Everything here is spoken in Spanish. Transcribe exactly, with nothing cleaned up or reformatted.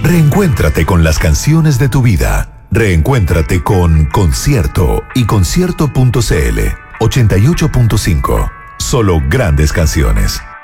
Reencuéntrate con las canciones de tu vida. Reencuéntrate con Concierto y Concierto punto c l. ochenta y ocho punto cinco. Solo grandes canciones.